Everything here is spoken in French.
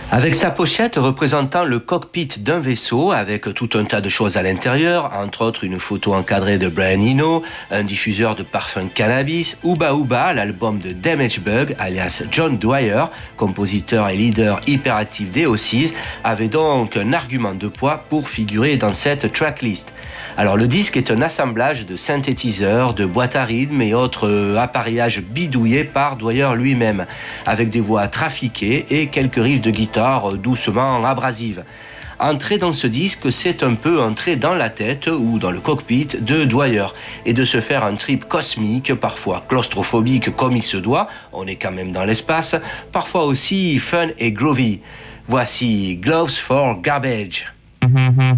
Avec sa pochette représentant le cockpit d'un vaisseau avec tout un tas de choses à l'intérieur, entre autres une photo encadrée de Brian Eno, un diffuseur de parfum cannabis, Ooba Ooba, l'album de Damage Bug, alias John Dwyer, compositeur et leader hyperactif des O6, avait donc un argument de poids pour figurer dans cette tracklist. Alors le disque est un assemblage de synthétiseurs, de boîtes à rythme et autres appareillages bidouillés par Dwyer lui-même, avec des voix trafiquées et quelques riffs de guitare doucement abrasives. Entrer dans ce disque, c'est un peu entrer dans la tête ou dans le cockpit de Dwyer et de se faire un trip cosmique, parfois claustrophobique comme il se doit, on est quand même dans l'espace, parfois aussi fun et groovy. Voici Gloves for Garbage.